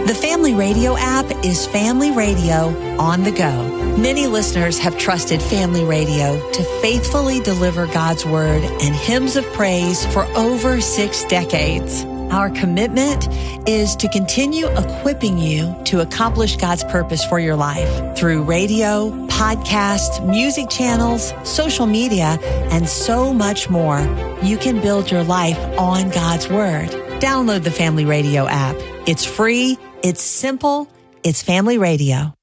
The Family Radio app is Family Radio on the go. Many listeners have trusted Family Radio to faithfully deliver God's Word and hymns of praise for over 6 decades. Our commitment is to continue equipping you to accomplish God's purpose for your life through radio, podcasts, music channels, social media, and so much more. You can build your life on God's Word. Download the Family Radio app. It's free. It's simple. It's Family Radio.